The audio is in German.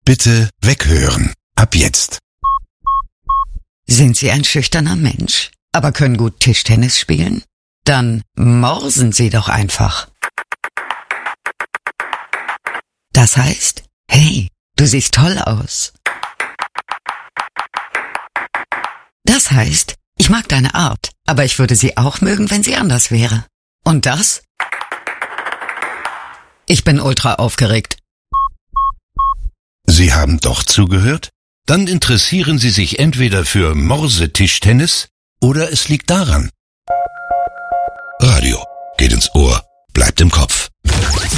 Bitte weghören. Ab jetzt. Sind Sie ein schüchterner Mensch, aber können gut Tischtennis spielen? Dann morsen Sie doch einfach. Das heißt, hey, du siehst toll aus. Das heißt, ich mag deine Art, aber ich würde sie auch mögen, wenn sie anders wäre. Und das? Ich bin ultra aufgeregt. Sie haben doch zugehört? Dann interessieren Sie sich entweder für Morsetischtennis oder es liegt daran. Radio geht ins Ohr, bleibt im Kopf.